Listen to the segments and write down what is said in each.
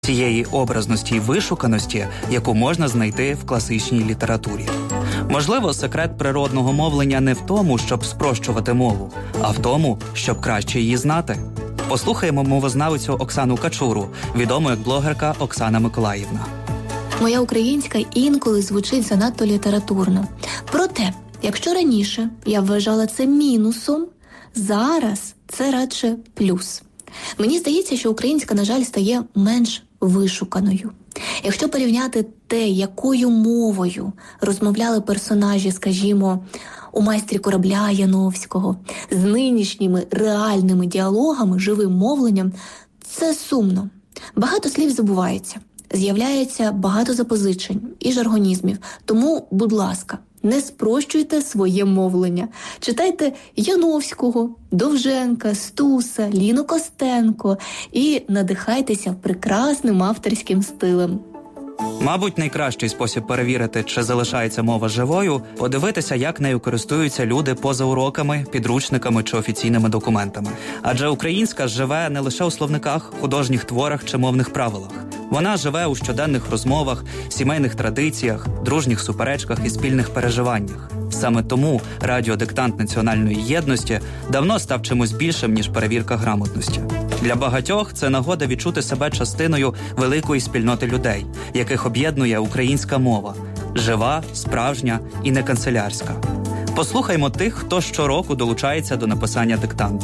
тієї образності й вишуканості, яку можна знайти в класичній літературі. Можливо, секрет природного мовлення не в тому, щоб спрощувати мову, а в тому, щоб краще її знати. Послухаємо мовознавицю Оксану Качуру, відому як блогерка Оксана Миколаївна. Моя українська інколи звучить занадто літературно. Проте, якщо раніше я вважала це мінусом, зараз це радше плюс. Мені здається, що українська, на жаль, стає менш вишуканою. Якщо порівняти те, якою мовою розмовляли персонажі, скажімо, у «Майстрі корабля» Яновського, з нинішніми реальними діалогами, живим мовленням, це сумно. Багато слів забувається, з'являється багато запозичень і жаргонізмів. Тому, будь ласка, не спрощуйте своє мовлення. Читайте Яновського, Довженка, Стуса, Ліну Костенко і надихайтеся прекрасним авторським стилем. Мабуть, найкращий спосіб перевірити, чи залишається мова живою – подивитися, як нею користуються люди поза уроками, підручниками чи офіційними документами. Адже українська живе не лише у словниках, художніх творах чи мовних правилах. Вона живе у щоденних розмовах, сімейних традиціях, дружніх суперечках і спільних переживаннях. Саме тому радіодиктант національної єдності давно став чимось більшим, ніж перевірка грамотності. Для багатьох це нагода відчути себе частиною великої спільноти людей, яких об'єднує українська мова – жива, справжня і не канцелярська. Послухаймо тих, хто щороку долучається до написання диктанту.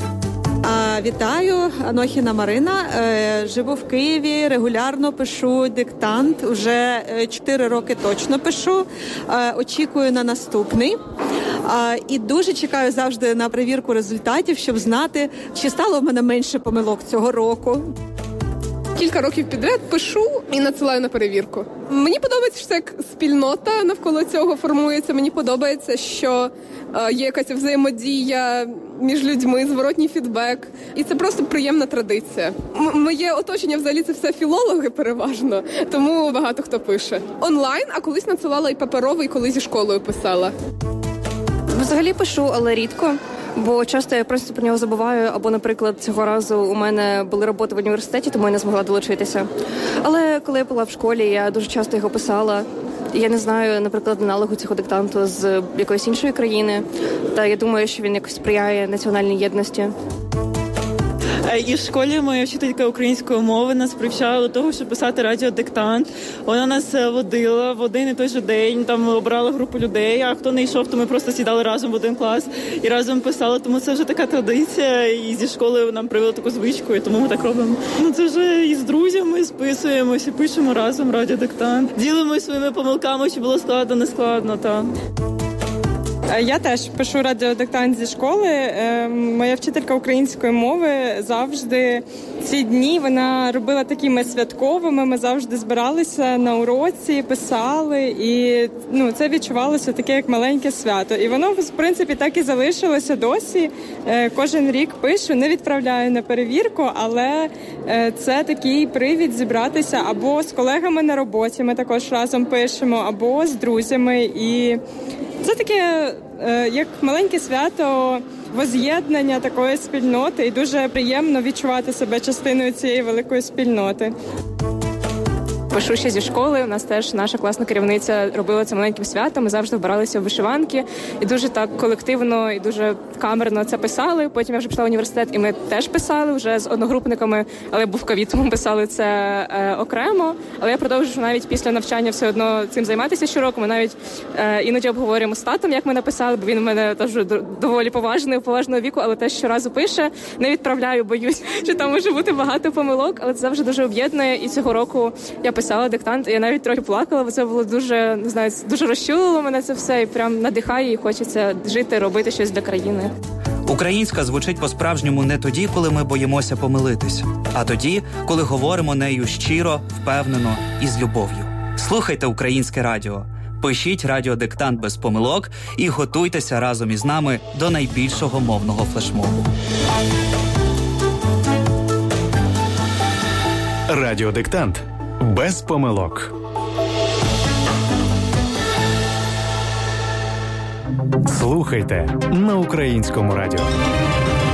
Вітаю, Анохіна Марина. Живу в Києві, регулярно пишу диктант. Уже 4 роки точно пишу. Очікую на наступний. І дуже чекаю завжди на перевірку результатів, щоб знати, чи стало в мене менше помилок цього року. Кілька років підряд пишу і надсилаю на перевірку. Мені подобається, що як спільнота навколо цього формується. Мені подобається, що є якась взаємодія між людьми, зворотній фідбек. І це просто приємна традиція. Моє оточення взагалі це все філологи переважно, тому багато хто пише. Онлайн, а колись надсилала і паперовий, коли зі школою писала. Взагалі пишу, але рідко. Бо часто я просто про нього забуваю, або, наприклад, цього разу у мене були роботи в університеті, тому я не змогла долучитися. Але коли я була в школі, я дуже часто його писала. Я не знаю, наприклад, аналогу цього диктанту з якоїсь іншої країни. Та я думаю, що він якось сприяє національній єдності. І в школі моя вчителька української мови нас привчала до того, щоб писати радіодиктант. Вона нас водила в один і той же день, там обрала групу людей, а хто не йшов, то ми просто сідали разом в один клас і разом писали. Тому це вже така традиція, і зі школи нам привели таку звичку, і тому ми так робимо. Це вже і з друзями списуємося, і пишемо разом радіодиктант. Ділимося своїми помилками, чи було складно, не складно, так. Я теж пишу радіодиктант зі школи. Моя вчителька української мови завжди ці дні вона робила такими святковими. Ми завжди збиралися на уроці, писали, і це відчувалося таке як маленьке свято. І воно, в принципі, так і залишилося досі. Кожен рік пишу, не відправляю на перевірку, але це такий привід зібратися або з колегами на роботі, ми також разом пишемо, або з друзями. І це таке, як маленьке свято, воз'єднання такої спільноти, і дуже приємно відчувати себе частиною цієї великої спільноти. Пишу ще зі школи, у нас теж наша класна керівниця робила це маленьким святом, ми завжди вбиралися в вишиванки, і дуже так колективно, і дуже камерно це писали. Потім я вже пішла в університет, і ми теж писали вже з одногрупниками, але був ковід, тому писали це окремо. Але я продовжую навіть після навчання все одно цим займатися щороку. Ми навіть іноді обговорюємо з татом, як ми написали, бо він у мене теж доволі поважного віку, але теж щоразу пише. Не відправляю, боюсь, що там може бути багато помилок, але це завжди дуже об'єднує. І цього року я писала диктант, і я навіть трохи плакала, бо це було дуже, не знаю, дуже розчулило мене це все, і прям надихає, і хочеться жити, робити щось для країни. Українська звучить по-справжньому не тоді, коли ми боїмося помилитись, а тоді, коли говоримо нею щиро, впевнено і з любов'ю. Слухайте українське радіо, пишіть радіодиктант без помилок і готуйтеся разом із нами до найбільшого мовного флешмобу. Радіодиктант без помилок. Слухайте на Українському радіо.